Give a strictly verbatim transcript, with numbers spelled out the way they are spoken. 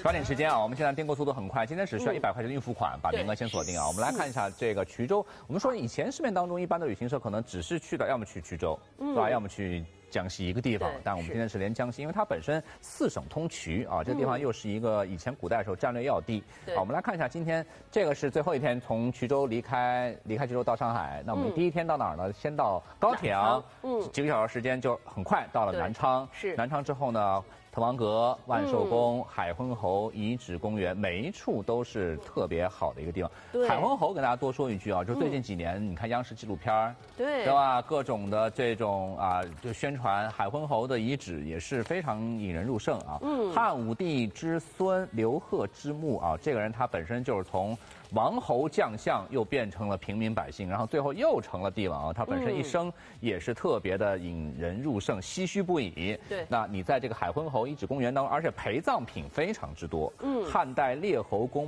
抓紧时间啊！我们现在订购速度很快，今天只需要一百块钱的预付款，把名额先锁定啊。我们来看一下这个衢州。我们说以前市面当中一般的旅行社可能只是去的，要么去衢州，对吧？要么去江西一个地方。但我们今天是连江西，因为它本身四省通衢啊，这个地方又是一个以前古代时候战略要地。好，我们来看一下今天这个是最后一天，从衢州离开离开衢州到上海。那我们第一天到哪儿呢？先到高铁啊，嗯，几个小时时间就很快到了南昌。是南昌之后呢？滕王阁、万寿宫、嗯、海昏侯遗址公园，每一处都是特别好的一个地方。海昏侯跟大家多说一句啊，就最近几年，嗯、你看央视纪录片，对，对吧？各种的这种啊，就宣传海昏侯的遗址也是非常引人入胜啊。嗯，汉武帝之孙刘贺之墓啊，这个人他本身就是从王侯将相又变成了平民百姓，然后最后又成了帝王啊。他本身一生也是特别的引人入胜，唏嘘不已。对，那你在这个海昏侯遗址公园当中，而且陪葬品非常之多。嗯，汉代列侯公